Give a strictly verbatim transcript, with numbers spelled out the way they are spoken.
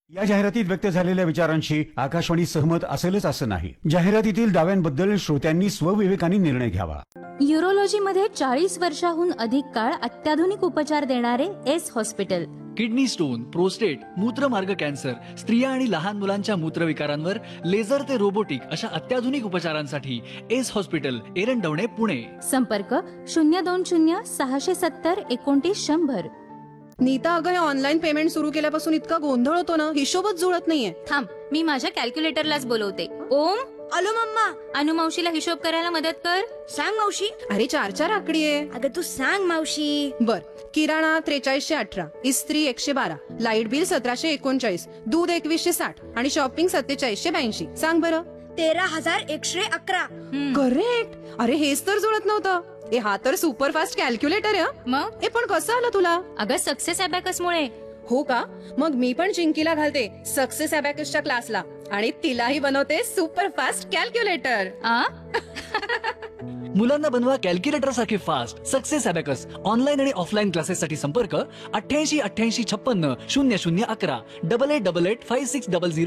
या जाहिरातीत व्यक्त झालेल्या विचारांशी आकाशवाणी सहमत असेलच असं नाही. जाहिरातीतील दाव्यांबद्दल श्रोत्यांनी स्वविवेकाने निर्णय घ्यावा. युरोलॉजी मध्ये चाळीस वर्षाहून अधिक काळ अत्याधुनिक उपचार देणारे S hospital. Kidney stone, prostate, मूत्रमार्ग cancer, स्त्रिया आणि लहान मुलांच्या मूत्रविकारांवर लेझर ते रोबोटिक अशा अत्याधुनिक उपचारांसाठी एस हॉस्पिटल, एरंडवणे, पुणे. संपर्क शून्य दोन शून्य सहाशे सत्तर एकोणतीस शंभर. नीता, अगं हे ऑनलाईन पेमेंट सुरू केल्यापासून इतका गोंधळ होतो ना, हिशोबच जुळत नाहीये. थांब, मी माझ्या कॅल्क्युलेटरलाच बोलवते. ओम, आलो मम्मा. अनु मावशीला हिशोब करायला मदत कर. सांग मावशी. अरे चार चार आकडी आहे. अगं तू सांग मावशी. बर, किराणा त्रेचाळीसशे अठरा, इस्त्री एकशे बारा, लाईट बिल सतराशे एकोणचाळीस, दूध एकवीसशे साठ आणि शॉपिंग सत्तेचाळीसशे ब्याऐंशी. सांग बरं. तेरा हजार एकशे अकरा. करेक्ट. अरे हेच तर जुळत नव्हतं. ए हा तर सुपरफास्ट कॅल्क्युलेटर आहे. मग ए पण कसं आलं तुला? अगं सक्सेस अबॅकस मुळे. हो का? मग मी पण चिंकीला घालते सक्सेस अबॅकसच्या क्लासला आणि तिलाही बनवते सुपरफास्ट कॅल्क्युलेटर. आ मुलांना बनवा कॅल्क्युलेटर सारखे फास्ट. सक्सेस अबॅकस ऑनलाईन आणि ऑफलाईन क्लासेससाठी संपर्क अठ्ठ्याऐंशी अठ्ठ्याऐंशी छप्पन्न शून्य शून्य अकरा double eight double eight five six double zero